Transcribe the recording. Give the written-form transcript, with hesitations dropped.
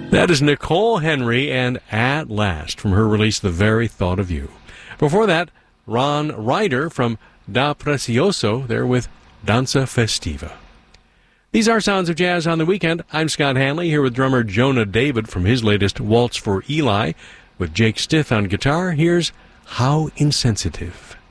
That is Nicole Henry and At Last from her release The Very Thought of You. Before that, Ron Ryder from Da Precioso, there with Danza Festiva. These are Sounds of Jazz on the Weekend. I'm Scott Hanley here with drummer Jonah David from his latest Waltz for Eli. With Jake Stith on guitar, here's How Insensitive.